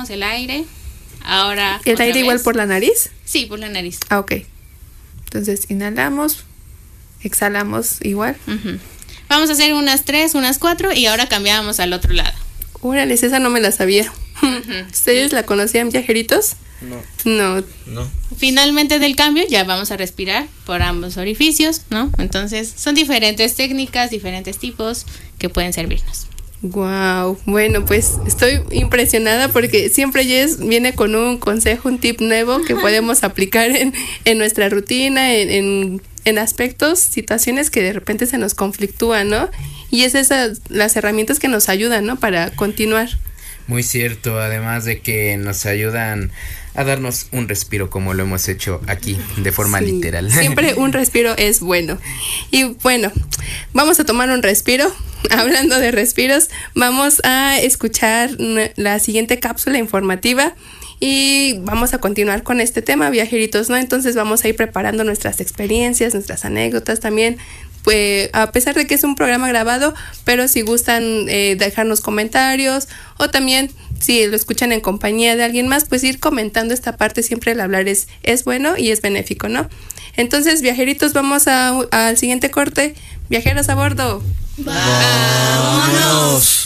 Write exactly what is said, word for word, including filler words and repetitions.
inhalamos el aire. Ahora. ¿El aire vez. igual por la nariz? Sí, por la nariz. Ah, ok. Entonces inhalamos, exhalamos igual. Uh-huh. Vamos a hacer unas tres, unas cuatro y ahora cambiamos al otro lado. Órale, esa no me la sabía. Uh-huh. ¿Ustedes la conocían, viajeritos? No. No. No. Finalmente del cambio ya vamos a respirar por ambos orificios, ¿no? Entonces son diferentes técnicas, diferentes tipos que pueden servirnos. Wow, bueno, pues estoy impresionada porque siempre Jess viene con un consejo, un tip nuevo que podemos aplicar en, en nuestra rutina, en, en, en aspectos, situaciones que de repente se nos conflictúan, ¿no? Y es esas las herramientas que nos ayudan, ¿no? Para continuar. Muy cierto, además de que nos ayudan a darnos un respiro como lo hemos hecho aquí de forma sí, literal. Siempre un respiro es bueno. Y bueno, vamos a tomar un respiro. Hablando de respiros, vamos a escuchar la siguiente cápsula informativa y vamos a continuar con este tema, viajeritos, ¿no? Entonces vamos a ir preparando nuestras experiencias, nuestras anécdotas también. Pues a pesar de que es un programa grabado, pero si gustan eh, dejarnos comentarios o también si lo escuchan en compañía de alguien más, pues ir comentando esta parte, siempre el hablar es, es bueno y es benéfico, ¿no? Entonces, viajeritos, vamos a, al siguiente corte. Viajeros a bordo. ¡Vámonos!